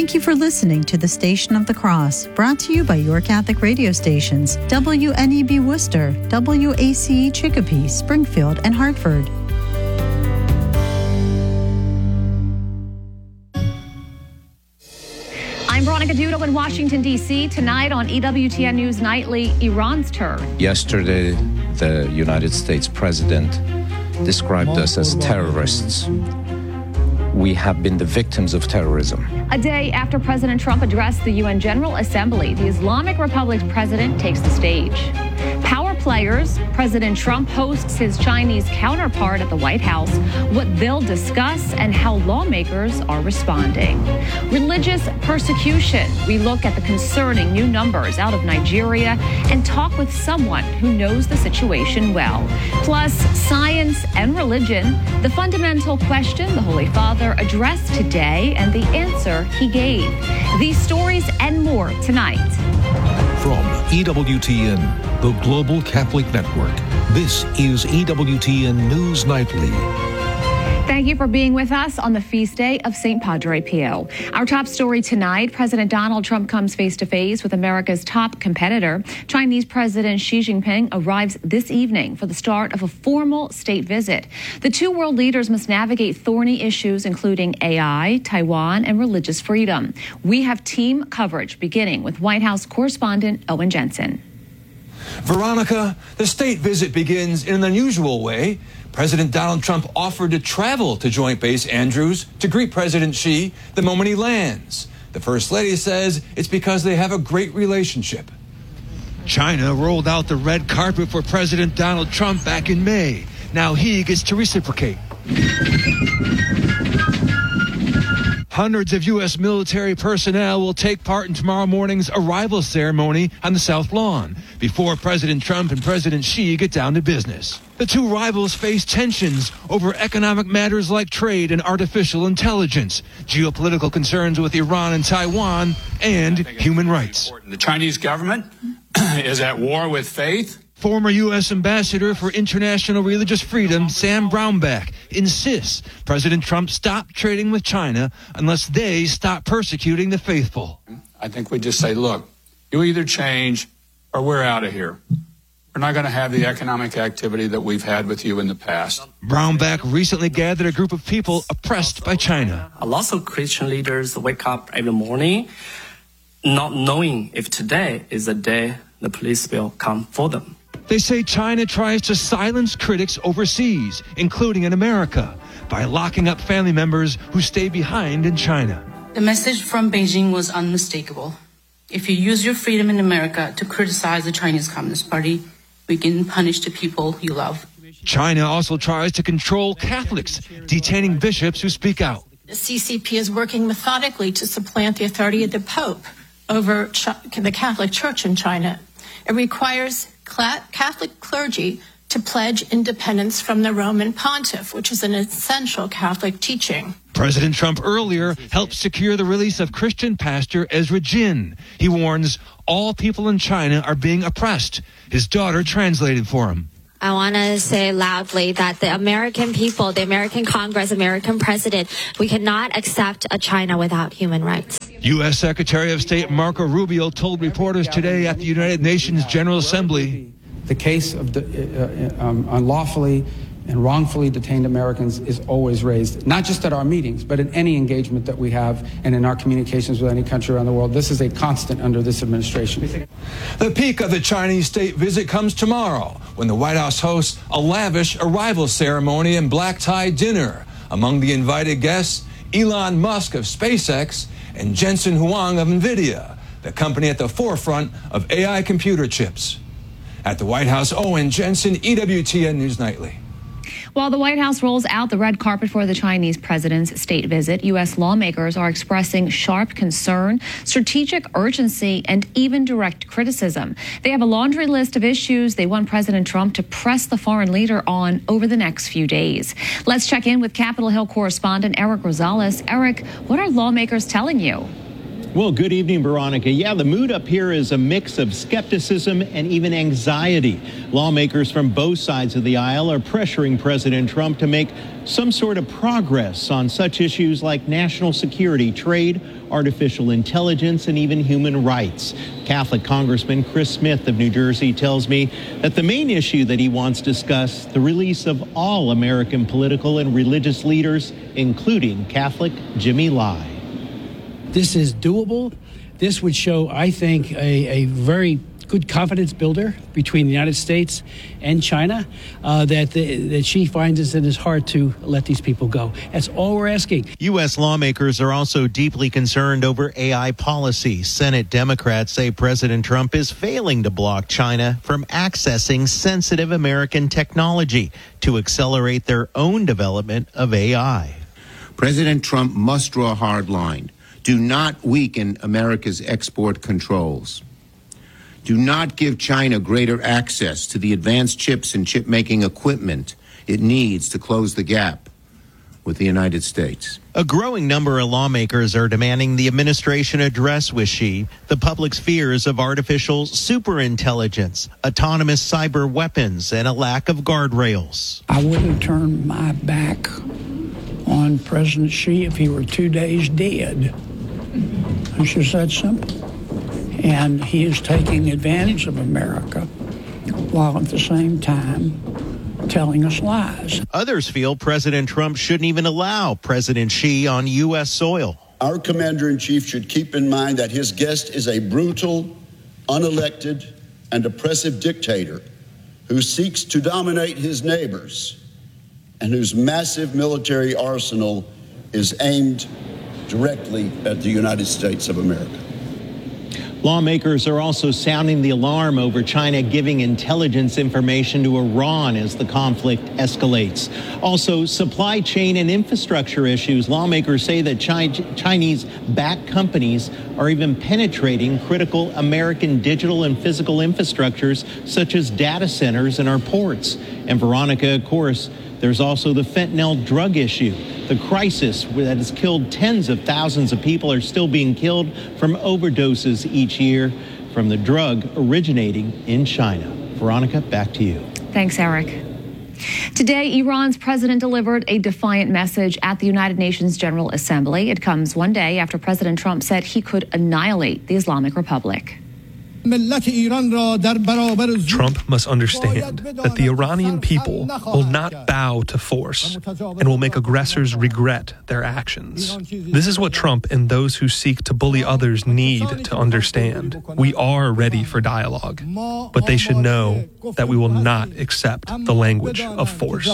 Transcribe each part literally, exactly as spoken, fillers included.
Thank you for listening to the Station of the Cross, brought to you by your Catholic radio stations, W N E B Worcester, W A C E Chicopee, Springfield, and Hartford. I'm Veronica Dudo in Washington, D C Tonight on E W T N News Nightly, Iran's turn. Yesterday, the United States president described us as terrorists. We have been the victims of terrorism. A day after President Trump addressed the U N General Assembly, the Islamic Republic's president takes the stage. Power players, President Trump hosts his Chinese counterpart at the White House, what they'll discuss and how lawmakers are responding. Religious persecution, we look at the concerning new numbers out of Nigeria and talk with someone who knows the situation well. Plus, science and religion, the fundamental question the Holy Father addressed today and the answer he gave. These stories and more tonight. From E W T N, the Global Catholic Network, this is E W T N News Nightly. Thank you for being with us on the feast day of Saint Padre Pio. Our top story tonight, President Donald Trump comes face-to-face with America's top competitor. Chinese President Xi Jinping arrives this evening for the start of a formal state visit. The two world leaders must navigate thorny issues including A I, Taiwan, and religious freedom. We have team coverage beginning with White House correspondent Owen Jensen. Veronica, the state visit begins in an unusual way. President Donald Trump offered to travel to Joint Base Andrews to greet President Xi the moment he lands. The First Lady says it's because they have a great relationship. China rolled out the red carpet for President Donald Trump back in May. Now he gets to reciprocate. Hundreds of U S military personnel will take part in tomorrow morning's arrival ceremony on the South Lawn before President Trump and President Xi get down to business. The two rivals face tensions over economic matters like trade and artificial intelligence, geopolitical concerns with Iran and Taiwan, and human rights. The Chinese government is at war with faith. Former U S Ambassador for International Religious Freedom, Sam Brownback, insists President Trump stop trading with China unless they stop persecuting the faithful. I think we just say, look, you either change or we're out of here. We're not going to have the economic activity that we've had with you in the past. Brownback recently gathered a group of people oppressed by China. A lot of Christian leaders wake up every morning not knowing if today is the day the police will come for them. They say China tries to silence critics overseas, including in America, by locking up family members who stay behind in China. The message from Beijing was unmistakable. If you use your freedom in America to criticize the Chinese Communist Party, we can punish the people you love. China also tries to control Catholics, detaining bishops who speak out. The C C P is working methodically to supplant the authority of the Pope over the Catholic Church in China. It requires Catholic clergy to pledge independence from the Roman pontiff, which is an essential Catholic teaching. President Trump earlier helped secure the release of Christian pastor Ezra Jin. He warns all people in China are being oppressed. His daughter translated for him. I want to say loudly that the American people, the American Congress, American president, we cannot accept a China without human rights. U S Secretary of State Marco Rubio told reporters today at the United Nations General Assembly, the case of the, uh, um, unlawfully and wrongfully detained Americans is always raised, not just at our meetings, but in any engagement that we have and in our communications with any country around the world. This is a constant under this administration. The peak of the Chinese state visit comes tomorrow when the White House hosts a lavish arrival ceremony and black tie dinner. Among the invited guests, Elon Musk of SpaceX and Jensen Huang of NVIDIA, the company at the forefront of A I computer chips. At the White House, Owen Jensen, E W T N News Nightly. While the White House rolls out the red carpet for the Chinese president's state visit, U S lawmakers are expressing sharp concern, strategic urgency, and even direct criticism. They have a laundry list of issues they want President Trump to press the foreign leader on over the next few days. Let's check in with Capitol Hill correspondent Eric Rosales. Eric, what are lawmakers telling you? Well, good evening, Veronica. Yeah, the mood up here is a mix of skepticism and even anxiety. Lawmakers from both sides of the aisle are pressuring President Trump to make some sort of progress on such issues like national security, trade, artificial intelligence, and even human rights. Catholic Congressman Chris Smith of New Jersey tells me that the main issue that he wants discussed, the release of all American political and religious leaders, including Catholic Jimmy Lai. This is doable. This would show, I think, a, a very good confidence builder between the United States and China, uh, that, the, that Xi finds it in his heart to let these people go. That's all we're asking. U S lawmakers are also deeply concerned over A I policy. Senate Democrats say President Trump is failing to block China from accessing sensitive American technology to accelerate their own development of A I. President Trump must draw a hard line. Do not weaken America's export controls. Do not give China greater access to the advanced chips and chip-making equipment it needs to close the gap with the United States. A growing number of lawmakers are demanding the administration address with Xi the public's fears of artificial superintelligence, autonomous cyber weapons, and a lack of guardrails. I wouldn't turn my back on President Xi if he were two days dead. It's just that simple. And he is taking advantage of America while at the same time telling us lies. Others feel President Trump shouldn't even allow President Xi on U S soil. Our commander-in-chief should keep in mind that his guest is a brutal, unelected, and oppressive dictator who seeks to dominate his neighbors and whose massive military arsenal is aimed directly at the United States of America. Lawmakers are also sounding the alarm over China giving intelligence information to Iran as the conflict escalates. Also, supply chain and infrastructure issues. Lawmakers say that Chi- Chinese-backed companies are even penetrating critical American digital and physical infrastructures, such as data centers and our ports. And Veronica, of course, there's also the fentanyl drug issue. The crisis that has killed tens of thousands of people are still being killed from overdoses each year from the drug originating in China. Veronica, back to you. Thanks, Eric. Today, Iran's president delivered a defiant message at the United Nations General Assembly. It comes one day after President Trump said he could annihilate the Islamic Republic. Trump must understand that the Iranian people will not bow to force and will make aggressors regret their actions. This is what Trump and those who seek to bully others need to understand. We are ready for dialogue, but they should know that we will not accept the language of force.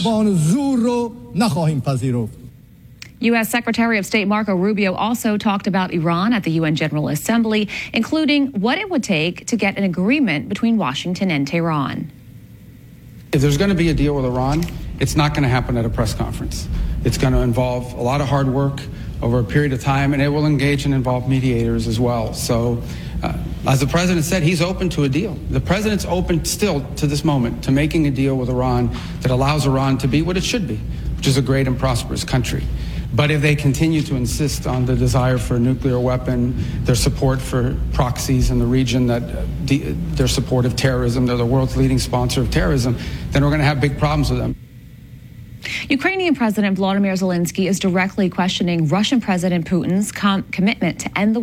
U S Secretary of State Marco Rubio also talked about Iran at the U N General Assembly, including what it would take to get an agreement between Washington and Tehran. If there's going to be a deal with Iran, it's not going to happen at a press conference. It's going to involve a lot of hard work over a period of time, and it will engage and involve mediators as well. So, uh, as the president said, he's open to a deal. The president's open still to this moment to making a deal with Iran that allows Iran to be what it should be, which is a great and prosperous country. But if they continue to insist on the desire for a nuclear weapon, their support for proxies in the region, that uh, de- their support of terrorism, they're the world's leading sponsor of terrorism, then we're going to have big problems with them. Ukrainian President Volodymyr Zelensky is directly questioning Russian President Putin's com- commitment to end the